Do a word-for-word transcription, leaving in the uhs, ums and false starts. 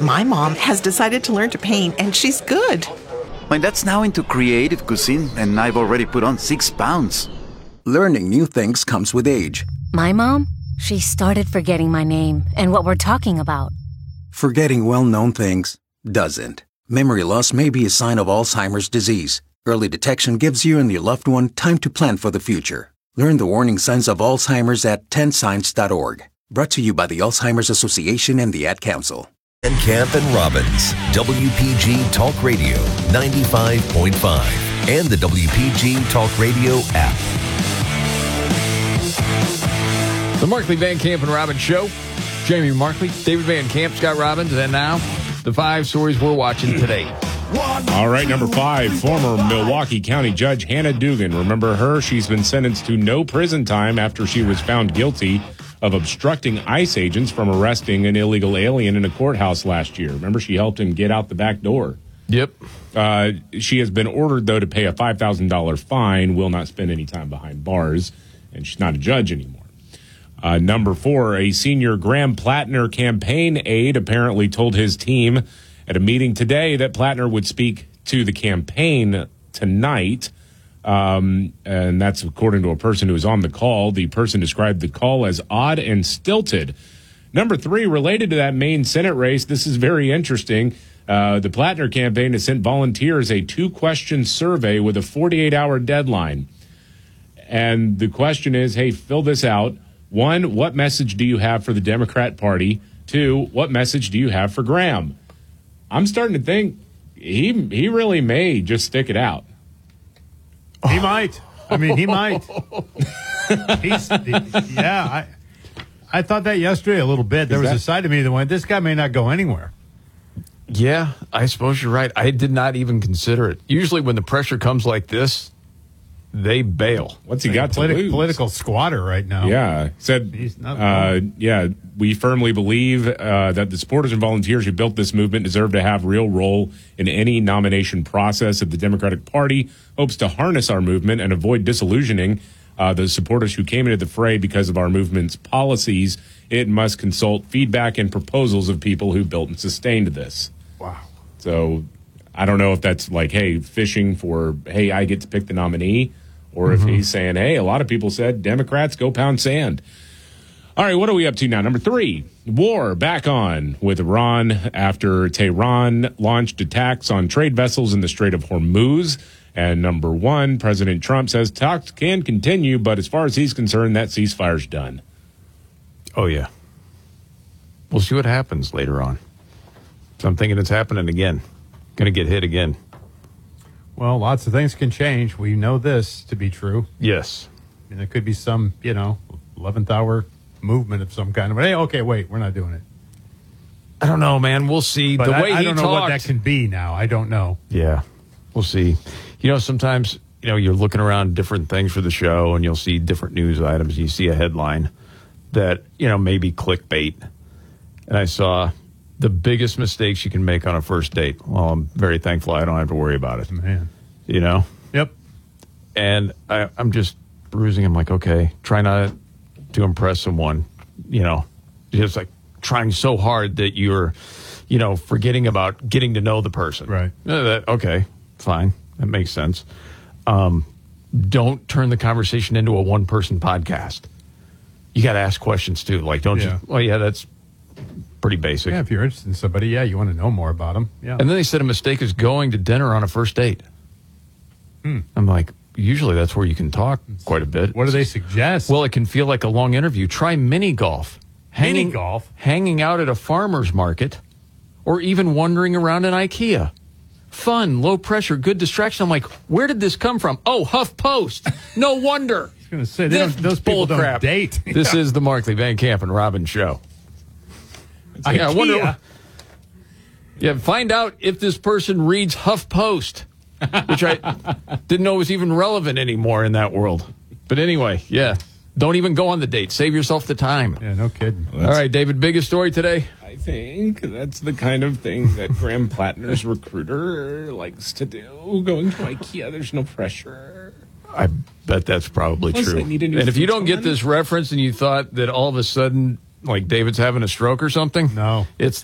My mom has decided to learn to paint, and she's good. My dad's now into creative cuisine, and I've already put on six pounds. Learning new things comes with age. My mom, she started forgetting my name and what we're talking about. Forgetting well-known things doesn't. Memory loss may be a sign of Alzheimer's disease. Early detection gives you and your loved one time to plan for the future. Learn the warning signs of Alzheimer's at ten signs dot org. Brought to you by the Alzheimer's Association and the Ad Council. Van Camp and Robbins, W P G Talk Radio ninety-five point five, and the W P G Talk Radio app. The Markley, Van Camp, and Robbins Show. Jamie Markley, David Van Camp, Scott Robbins, and now the five stories we're watching today. All right, number five, former Milwaukee County Judge Hannah Dugan. Remember her? She's been sentenced to no prison time after she was found guilty of obstructing ICE agents from arresting an illegal alien in a courthouse last year. Remember, she helped him get out the back door. Yep. Uh, she has been ordered, though, to pay a five thousand dollars fine, will not spend any time behind bars, and she's not a judge anymore. Uh, number four, a senior Graham Plattner campaign aide apparently told his team at a meeting today that Plattner would speak to the campaign tonight. Um, and that's according to a person who was on the call. The person described the call as odd and stilted. Number three, related to that Maine Senate race, this is very interesting. Uh, the Plattner campaign has sent volunteers a two-question survey with a forty-eight hour deadline. And the question is, hey, fill this out. One, what message do you have for the Democrat Party? Two, what message do you have for Graham? I'm starting to think he he really may just stick it out. He might. I mean, he might. He's, yeah, I I thought that yesterday a little bit. There Is was that- a side of me that went, this guy may not go anywhere. Yeah, I suppose you're right. I did not even consider it. Usually when the pressure comes like this, they bail. What's he got to Politi- lose? Political squatter right now. Yeah, said. He's not Uh, yeah, we firmly believe uh, that the supporters and volunteers who built this movement deserve to have real role in any nomination process. If the Democratic Party hopes to harness our movement and avoid disillusioning uh, the supporters who came into the fray because of our movement's policies, it must consult feedback and proposals of people who built and sustained this. Wow. So I don't know if that's like, hey, fishing for, hey, I get to pick the nominee. Or if he's saying, hey, a lot of people said Democrats go pound sand. All right, what are we up to now? Number three, war back on with Iran after Tehran launched attacks on trade vessels in the Strait of Hormuz. And number one, President Trump says talks can continue, but as far as he's concerned, that ceasefire's done. Oh, yeah. We'll see what happens later on. So I'm thinking it's happening again. Going to get hit again. Well, lots of things can change. We know this to be true. Yes. And there could be some, you know, eleventh hour movement of some kind. But hey, okay, wait, we're not doing it. I don't know, man. We'll see. But the I, way I he don't know talked, what that can be now. I don't know. Yeah, we'll see. You know, sometimes, you know, you're looking around different things for the show and you'll see different news items. You see a headline that, you know, maybe clickbait. And I saw the biggest mistakes you can make on a first date. Well, I'm very thankful I don't have to worry about it. Man. You know? Yep. And I, I'm just bruising. I'm like, okay, try not to impress someone, you know, just like trying so hard that you're, you know, forgetting about getting to know the person. Right. Uh, that, okay, fine. That makes sense. Um, don't turn the conversation into a one-person podcast. You got to ask questions, too. Like, don't Yeah. you? Well, yeah, that's pretty basic. Yeah, if you're interested in somebody, yeah, you want to know more about them. Yeah. And then they said a mistake is going to dinner on a first date. Hmm. I'm like, usually that's where you can talk quite a bit. What do they suggest? Well, it can feel like a long interview. Try mini golf. Hanging, Mini golf? Hanging out at a farmer's market or even wandering around an IKEA. Fun, low pressure, good distraction. I'm like, where did this come from? Oh, HuffPost. No wonder. I was going to say, they don't, those people don't Bullcrap. date. This is the Markley, Van Camp, and Robbins show. I, I wonder. IKEA? Yeah, find out if this person reads HuffPost, which I didn't know was even relevant anymore in that world. But anyway, yeah, don't even go on the date. Save yourself the time. Yeah, no kidding. All right, David, biggest story today? I think that's the kind of thing that Graham Plattner's recruiter likes to do. Going to IKEA, there's no pressure. I bet that's probably Plus, true. they need a new And if you don't get futon. this reference and you thought that all of a sudden, like David's having a stroke or something, No. it's